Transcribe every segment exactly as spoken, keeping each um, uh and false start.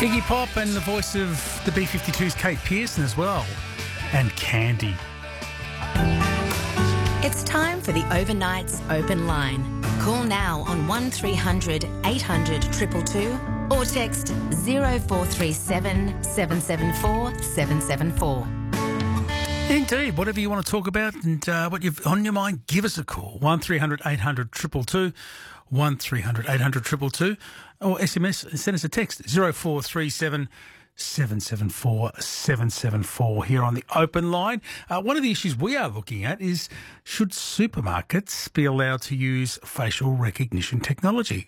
Iggy Pop and the voice of the B fifty-two's Kate Pearson as well. And Candy. It's time for the Overnight's Open Line. Call now on one three hundred eight hundred two two two or text zero four three seven seven seven four seven seven four. Indeed, whatever you want to talk about and uh, what you've on your mind, give us a call. one three hundred eight hundred two two two, one three hundred eight hundred two two two, or S M S, send us a text, zero four three seven seven seven four seven seven four here on the open line. Uh, one of the issues we are looking at is, should supermarkets be allowed to use facial recognition technology?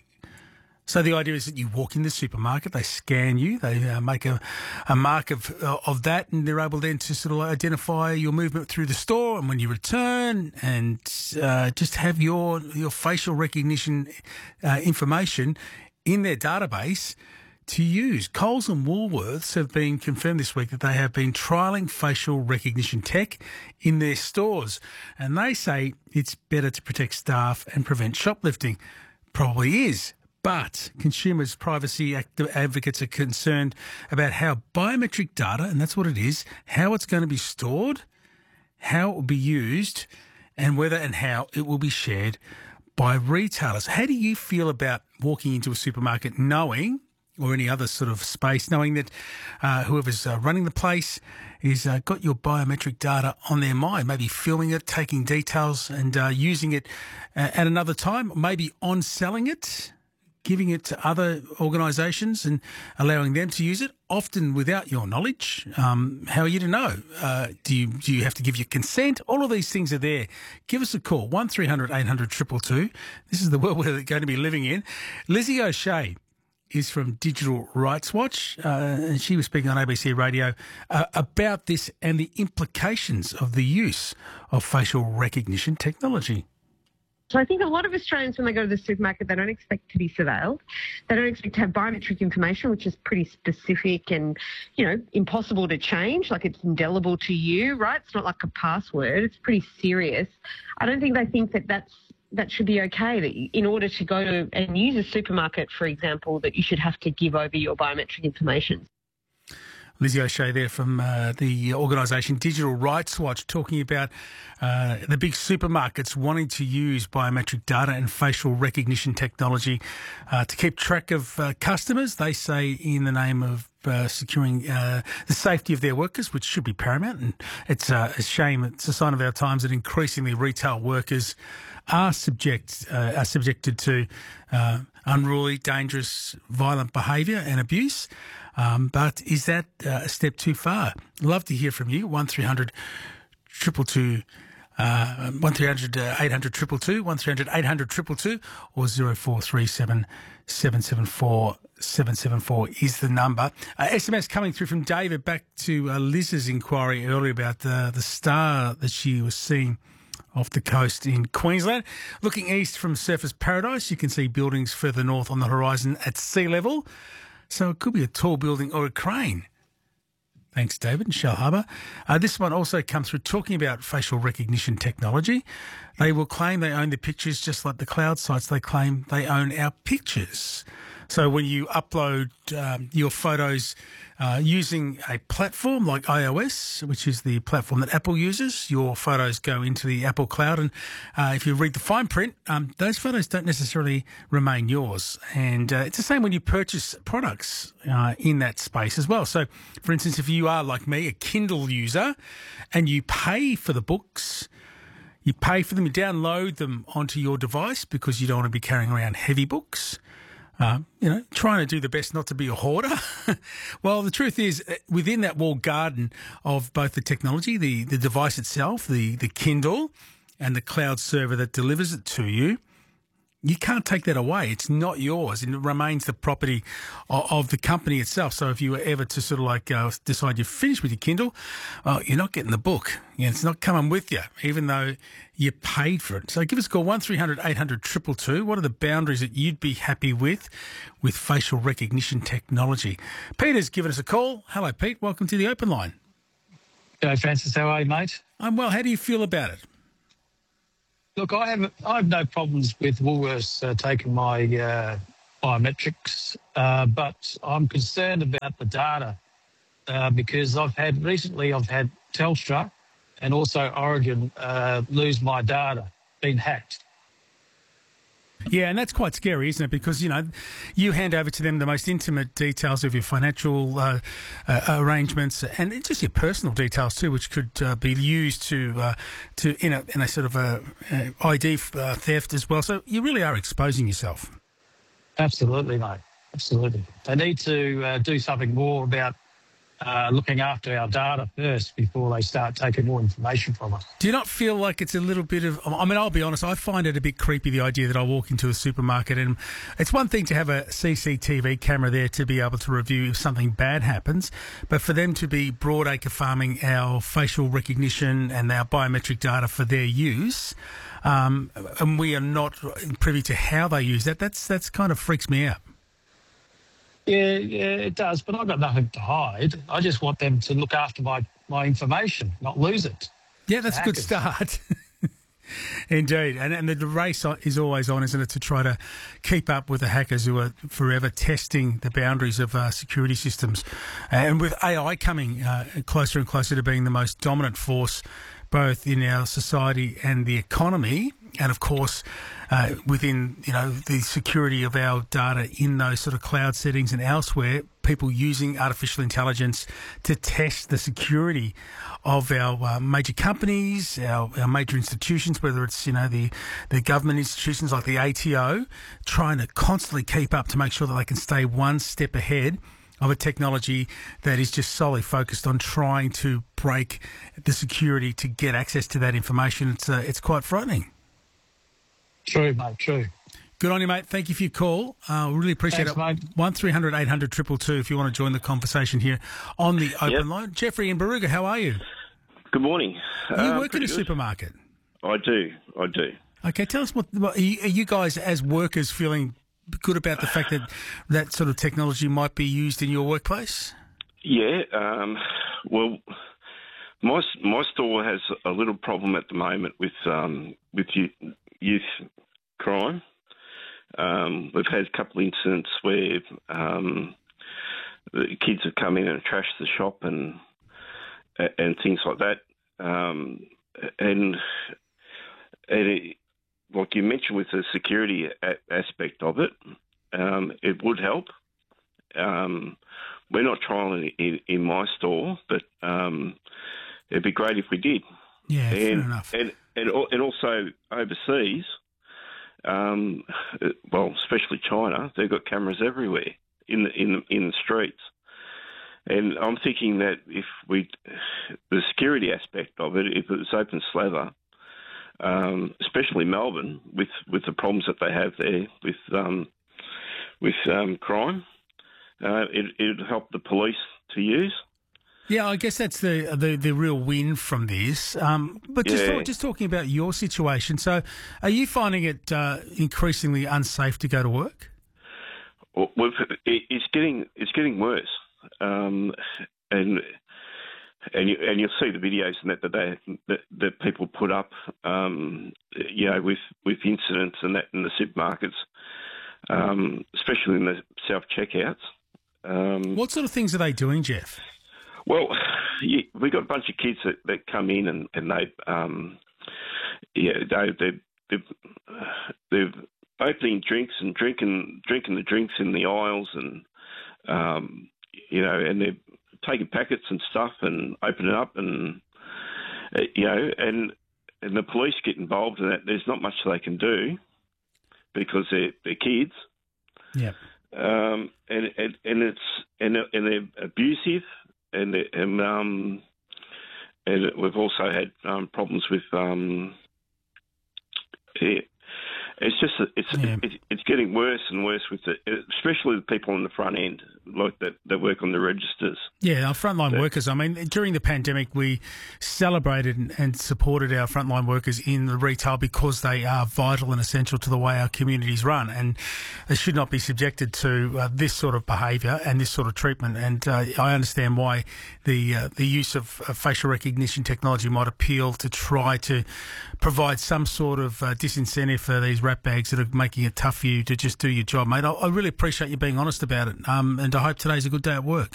So the idea is that you walk in the supermarket, they scan you, they uh, make a, a mark of uh, of that, and they're able then to sort of identify your movement through the store, and when you return, and uh, just have your your facial recognition uh, information in their database to use. Coles and Woolworths have been confirmed this week that they have been trialling facial recognition tech in their stores, and they say it's better to protect staff and prevent shoplifting. Probably is. But consumers' privacy advocates are concerned about how biometric data, and that's what it is, how it's going to be stored, how it will be used, and whether and how it will be shared by retailers. How do you feel about walking into a supermarket knowing, or any other sort of space, knowing that uh, whoever's uh, running the place is uh, got your biometric data on their mind, maybe filming it, taking details and uh, using it uh, at another time, maybe on-selling it, giving it to other organisations and allowing them to use it, often without your knowledge. Um, how are you to know? Uh, do you do you have to give your consent? All of these things are there. Give us a call, one three hundred eight hundred two two two. This is the world we're going to be living in. Lizzie O'Shea is from Digital Rights Watch, uh, and she was speaking on A B C Radio uh, about this and the implications of the use of facial recognition technology. So I think a lot of Australians, when they go to the supermarket, they don't expect to be surveilled. They don't expect to have biometric information, which is pretty specific and, you know, impossible to change. Like, it's indelible to you, right? It's not like a password. It's pretty serious. I don't think they think that that's that should be okay, that in order to go to and use a supermarket, for example, that you should have to give over your biometric information. Lizzie O'Shea there from uh, the organisation Digital Rights Watch, talking about uh, the big supermarkets wanting to use biometric data and facial recognition technology uh, to keep track of uh, customers. They say in the name of uh, securing uh, the safety of their workers, which should be paramount. And it's uh, a shame, it's a sign of our times that increasingly retail workers are subject uh, are subjected to uh, unruly, dangerous, violent behaviour and abuse. Um, but is that uh, a step too far? Love to hear from you. One three hundred two two two, uh, one three hundred eight hundred two two two, one three hundred eight hundred two two two, or zero four three seven seven seven four seven seven four is the number. Uh, S M S coming through from David back to uh, Liz's inquiry earlier about uh, the star that she was seeing off the coast in Queensland. Looking east from Surfers Paradise, you can see buildings further north on the horizon at sea level. So it could be a tall building or a crane. Thanks, David, in Shell Harbour. Uh, this one also comes through talking about facial recognition technology. They will claim they own the pictures just like the cloud sites. They claim they own our pictures. So when you upload um, your photos uh, using a platform like iOS, which is the platform that Apple uses, your photos go into the Apple cloud. And uh, if you read the fine print, um, those photos don't necessarily remain yours. And uh, it's the same when you purchase products uh, in that space as well. So, for instance, if you are, like me, a Kindle user and you pay for the books, you pay for them, you download them onto your device because you don't want to be carrying around heavy books. Uh, you know, trying to do the best not to be a hoarder. Well, the truth is, within that walled garden of both the technology, the, the device itself, the, the Kindle, and the cloud server that delivers it to you, you can't take that away. It's not yours, and it remains the property of, of the company itself. So if you were ever to sort of like uh, decide you're finished with your Kindle, well, you're not getting the book. You know, it's not coming with you, even though you paid for it. So give us a call, one three hundred eight hundred two two two. What are the boundaries that you'd be happy with with facial recognition technology? Peter's given us a call. Hello, Pete. Welcome to the Open Line. G'day, Francis. How are you, mate? I'm well. How do you feel about it? Look, I have I have no problems with Woolworths uh, taking my uh, biometrics, uh, but I'm concerned about the data uh, because I've had recently I've had Telstra and also Oregon uh, lose my data, been hacked. Yeah, and that's quite scary, isn't it? Because, you know, you hand over to them the most intimate details of your financial uh, uh, arrangements and just your personal details too, which could uh, be used to uh, to in a, in a sort of a, a I D uh, theft as well. So you really are exposing yourself. Absolutely, mate. Absolutely. They need to uh, do something more about uh, looking after our data first before they start taking more information from us. Do you not feel like it's a little bit of... I mean, I'll be honest, I find it a bit creepy, the idea that I walk into a supermarket and it's one thing to have a C C T V camera there to be able to review if something bad happens, but for them to be broadacre farming our facial recognition and our biometric data for their use, um, and we are not privy to how they use that, that's that's kind of freaks me out. Yeah, yeah, it does, but I've got nothing to hide. I just want them to look after my, my information, not lose it. Yeah, that's a good start. Indeed. And, and the race is always on, isn't it, to try to keep up with the hackers who are forever testing the boundaries of uh, security systems. And with A I coming uh, closer and closer to being the most dominant force both in our society and the economy, and of course uh, within, you know, the security of our data in those sort of cloud settings and elsewhere, people using artificial intelligence to test the security of our uh, major companies, our, our major institutions, whether it's, you know, the, the government institutions like the A T O, trying to constantly keep up to make sure that they can stay one step ahead of a technology that is just solely focused on trying to break the security to get access to that information. It's uh, it's quite frightening. True, mate, true. Good on you, mate. Thank you for your call. Uh, we really appreciate Thanks, it. mate. one three hundred eight hundred two two two if you want to join the conversation here on the open Yep. line. Jeffrey in Barooga, how are you? Good morning. You Um, work in a pretty good. supermarket. I do, I do. Okay, tell us what, what are, you, are you guys as workers feeling good about the fact that that sort of technology might be used in your workplace? Yeah, um, well, my my store has a little problem at the moment with um, with youth, youth crime. Um, we've had a couple of incidents where um, the kids have come in and trashed the shop and and things like that. Um, and and it, like you mentioned with the security a- aspect of it, um, it would help. Um, we're not trialing it in, in my store, but um, it'd be great if we did. Yeah, and, fair enough. And, and and also overseas, um, well, especially China, they've got cameras everywhere in the in the, in the streets. And I'm thinking that if we, the security aspect of it, if it was open slather, um, especially Melbourne, with, with the problems that they have there with um, with um, crime, uh, it it'd help the police to use. Yeah, I guess that's the the, the real win from this. Um, but just Yeah. talk, just talking about your situation, so are you finding it uh, increasingly unsafe to go to work? Well, we've, it, it's getting it's getting worse, um, and and you, and you'll see the videos and that that, they, that that people put up, um, you know, with, with incidents and that in the supermarkets, um, especially in the self checkouts. Um, What sort of things are they doing, Jeff? Well, yeah, we got a bunch of kids that, that come in and and they, um, yeah, they they they're, they're opening drinks and drinking drinking the drinks in the aisles and um, you know, and they're taking packets and stuff and opening up and uh, you know, and and the police get involved in that. There's not much they can do because they're they're kids. Yeah. Um, and, and and it's and and they're abusive. And, and um, and we've also had um, problems with um, yeah, it's just it's Yeah. it's it's getting worse and worse with the, especially the people on the front end, like that that work on the registers. Yeah, our frontline Yeah. workers. I mean, during the pandemic, we celebrated and, and supported our frontline workers in the retail because they are vital and essential to the way our communities run, and they should not be subjected to uh, this sort of behaviour and this sort of treatment. And uh, I understand why the uh, the use of uh, facial recognition technology might appeal to try to provide some sort of uh, disincentive for these rat bags that are making it tough for you to just do your job, mate. I, I really appreciate you being honest about it, um, and I hope today's a good day at work.